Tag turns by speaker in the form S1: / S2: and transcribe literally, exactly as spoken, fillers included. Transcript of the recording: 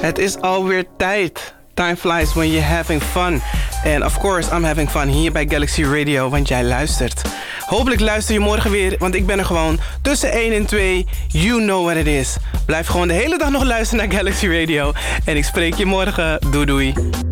S1: Het is alweer tijd. Time flies when you're having fun. And of course, I'm having fun hier bij Galaxy Radio, want jij luistert. Hopelijk luister je morgen weer, want ik ben er gewoon tussen één en twee. You know what it is. Blijf gewoon de hele dag nog luisteren naar Galaxy Radio. En ik spreek je morgen. Doei doei.